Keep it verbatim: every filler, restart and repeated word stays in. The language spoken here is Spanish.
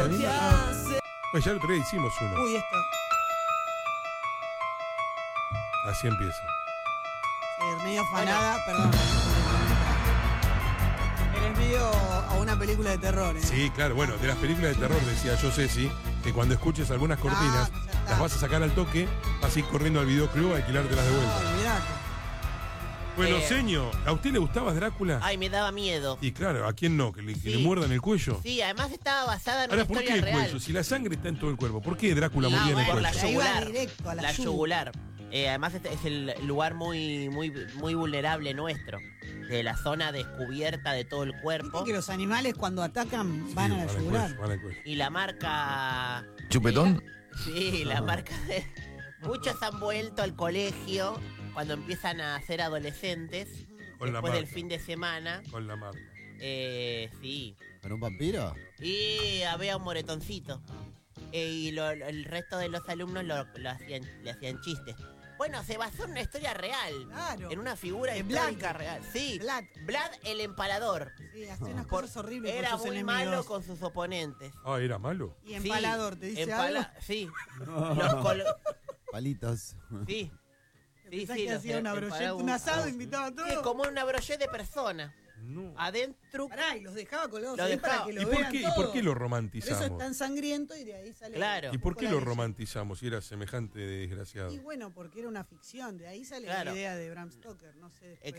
Pues ya el otro día hicimos uno. Uy, esto. Así empieza. Sí, medio fanada, perdón. Eres medio a una película de terror, ¿eh? Sí, claro, bueno, de las películas de terror decía yo, Ceci, que cuando escuches algunas cortinas, Ah, ya está. las vas a sacar al toque, vas a ir corriendo al videoclub a alquilártelas de vuelta. No, olvidate. Bueno, Eh. señor, ¿a usted le gustaba Drácula? Ay, me daba miedo. Y claro, ¿a quién no? ¿Que le, que Sí. le muerdan el cuello? Sí, además estaba basada en Ahora, una ¿por qué historia el real. cuello? Si la sangre está en todo el cuerpo, ¿por qué Drácula Ah, moría en el por la cuello? Ahí va yugular. directo a la La yugu. yugular. Eh, además es, es el lugar muy, muy, muy vulnerable nuestro. De la zona descubierta de todo el cuerpo. Viste que los animales cuando atacan van Sí, a la van al yugular. cuello, van al cuello. Y la marca... ¿Chupetón? Sí, la marca de... Muchos han vuelto al colegio cuando empiezan a ser adolescentes. Con la Después del marca. fin de semana. Con la marca. Eh, sí. ¿Con un vampiro? Y había un moretoncito. Eh, y lo- lo- el resto de los alumnos lo, lo hacían, le hacían chistes. Bueno, se basó en una historia real. Claro. En una figura De histórica Vlad. real. Sí. Vlad. Vlad el empalador. Sí, hace unas Por- cosas horribles Era con sus muy enemigos. malo con sus oponentes. Ah, ¿era malo? Y empalador, ¿te dice empala- algo? Sí. Los col- Palitos. sí. Sí, Pensás sí, que los hacía una empalaba brocheta, un asado, invitaba a todos. Sí, como una brocheta de persona. No. Adentro. Pará, y los dejaba colgados Lo ahí dejaba. para que lo ¿Y por vean qué, y todos. por qué lo Por eso romantizamos? es tan sangriento y de ahí sale... Claro. ¿Y por qué la lo leyenda. romantizamos si era semejante de desgraciado? Y bueno, porque era una ficción, de ahí sale Claro. la idea de Bram Stoker, no sé después.